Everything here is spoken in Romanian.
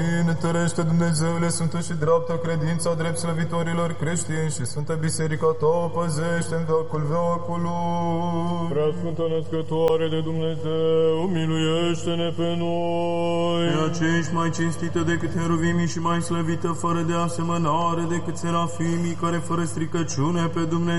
Ne tărește, Dumnezeule, sfântă și dreaptă credința drept slăvitorilor creștini și Sfântă Biserica Ta o păzește în veacul veacului. Prea Sfântă Născătoare de Dumnezeu, miluiește-ne pe noi. Pe aceea ești mai cinstită decât heruvimii și mai slăvită fără de asemănare decât serafimii, care fără stricăciune pe Dumnezeu